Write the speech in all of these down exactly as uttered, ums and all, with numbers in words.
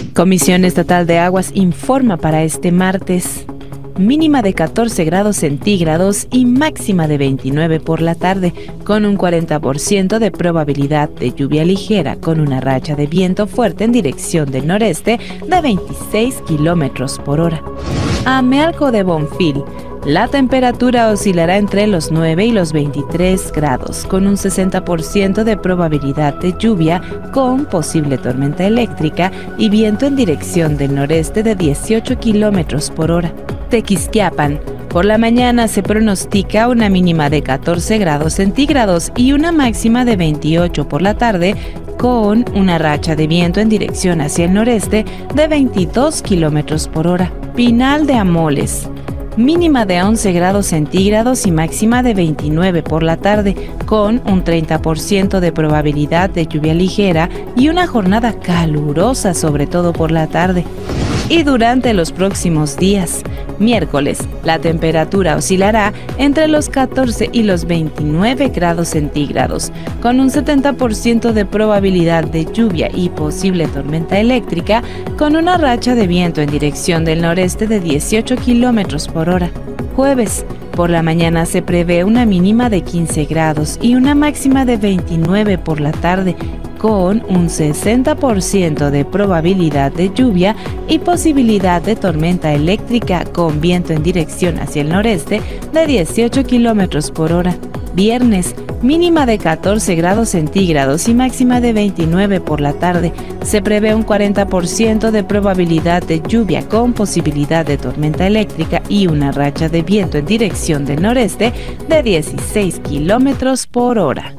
Comisión Estatal de Aguas informa para este martes. Mínima de catorce grados centígrados y máxima de veintinueve por la tarde, con un cuarenta por ciento de probabilidad de lluvia ligera, con una racha de viento fuerte en dirección del noreste de veintiséis kilómetros por hora. Amealco de Bonfil. La temperatura oscilará entre los nueve y los veintitrés grados, con un sesenta por ciento de probabilidad de lluvia, con posible tormenta eléctrica y viento en dirección del noreste de dieciocho kilómetros por hora. Tequisquiapan. Por la mañana se pronostica una mínima de catorce grados centígrados y una máxima de veintiocho por la tarde, con una racha de viento en dirección hacia el noreste de veintidós kilómetros por hora. Pinal de Amoles. Mínima de once grados centígrados y máxima de veintinueve por la tarde, con un treinta por ciento de probabilidad de lluvia ligera y una jornada calurosa, sobre todo por la tarde. Y durante los próximos días, miércoles, la temperatura oscilará entre los catorce y los veintinueve grados centígrados, con un setenta por ciento de probabilidad de lluvia y posible tormenta eléctrica, con una racha de viento en dirección del noreste de dieciocho kilómetros por hora. Jueves, por la mañana se prevé una mínima de quince grados y una máxima de veintinueve por la tarde, con un sesenta por ciento de probabilidad de lluvia y posibilidad de tormenta eléctrica, con viento en dirección hacia el noreste de dieciocho kilómetros por hora. Viernes, mínima de catorce grados centígrados y máxima de veintinueve por la tarde. Se prevé un cuarenta por ciento de probabilidad de lluvia, con posibilidad de tormenta eléctrica y una racha de viento en dirección del noreste de dieciséis kilómetros por hora.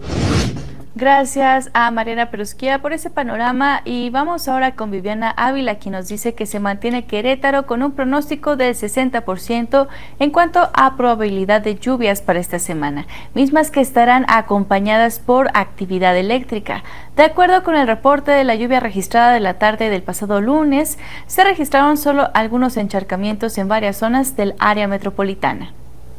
Gracias a Mariana Perusquía por ese panorama, y vamos ahora con Viviana Ávila, quien nos dice que se mantiene Querétaro con un pronóstico del sesenta por ciento en cuanto a probabilidad de lluvias para esta semana, mismas que estarán acompañadas por actividad eléctrica. De acuerdo con el reporte de la lluvia registrada de la tarde del pasado lunes, se registraron solo algunos encharcamientos en varias zonas del área metropolitana.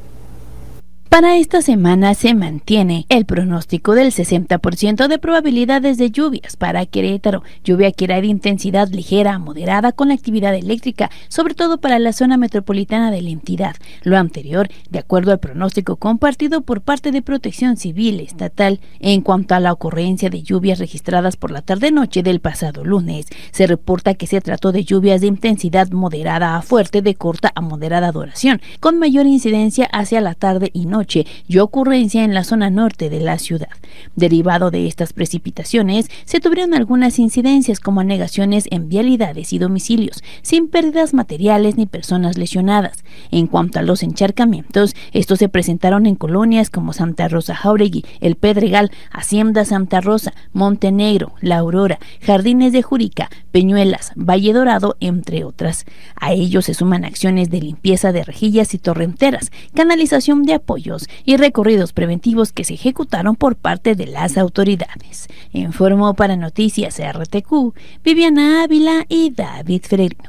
Para esta semana se mantiene el pronóstico del sesenta por ciento de probabilidades de lluvias para Querétaro, lluvia que irá de intensidad ligera a moderada con actividad eléctrica, sobre todo para la zona metropolitana de la entidad. Lo anterior, de acuerdo al pronóstico compartido por parte de Protección Civil Estatal. En cuanto a la ocurrencia de lluvias registradas por la tarde-noche del pasado lunes, se reporta que se trató de lluvias de intensidad moderada a fuerte de corta a moderada duración, con mayor incidencia hacia la tarde y noche y ocurrencia en la zona norte de la ciudad. Derivado de estas precipitaciones, se tuvieron algunas incidencias como anegaciones en vialidades y domicilios, sin pérdidas materiales ni personas lesionadas. En cuanto a los encharcamientos, estos se presentaron en colonias como Santa Rosa Jáuregui, El Pedregal, Hacienda Santa Rosa, Montenegro, La Aurora, Jardines de Jurica, Peñuelas, Valle Dorado, entre otras. A ello se suman acciones de limpieza de rejillas y torrenteras, canalización de apoyo y recorridos preventivos que se ejecutaron por parte de las autoridades. Informó para Noticias R T Q, Viviana Ávila y David Ferreiro.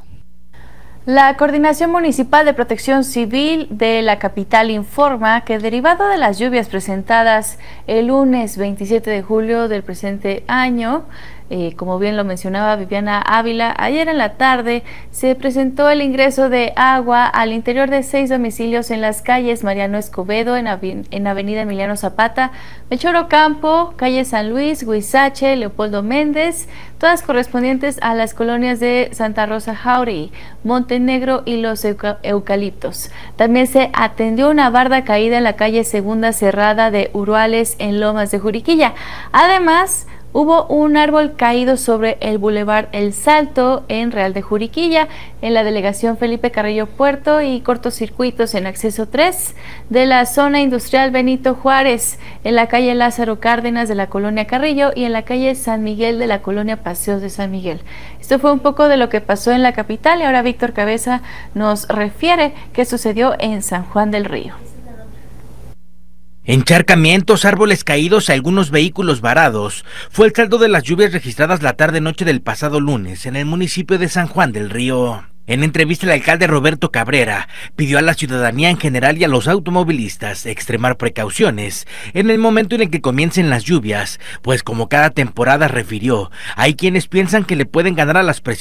La Coordinación Municipal de Protección Civil de la capital informa que, derivado de las lluvias presentadas el lunes veintisiete de julio del presente año, Eh, como bien lo mencionaba Viviana Ávila, ayer en la tarde se presentó el ingreso de agua al interior de seis domicilios en las calles Mariano Escobedo, en, Aven en Avenida Emiliano Zapata, Melchor Ocampo, calle San Luis, Huizache, Leopoldo Méndez, todas correspondientes a las colonias de Santa Rosa Jáuregui, Montenegro y Los Euca Eucaliptos. También se atendió una barda caída en la calle Segunda Cerrada de Uruales, en Lomas de Juriquilla. Además, hubo un árbol caído sobre el Boulevard El Salto en Real de Juriquilla, en la delegación Felipe Carrillo Puerto, y cortocircuitos en acceso tres de la zona industrial Benito Juárez, en la calle Lázaro Cárdenas de la colonia Carrillo y en la calle San Miguel de la colonia Paseos de San Miguel. Esto fue un poco de lo que pasó en la capital, y ahora Víctor Cabeza nos refiere qué sucedió en San Juan del Río. Encharcamientos, árboles caídos, algunos vehículos varados fue el saldo de las lluvias registradas la tarde-noche del pasado lunes en el municipio de San Juan del Río. En entrevista, el alcalde Roberto Cabrera pidió a la ciudadanía en general y a los automovilistas extremar precauciones en el momento en el que comiencen las lluvias, pues como cada temporada refirió, hay quienes piensan que le pueden ganar a las presiones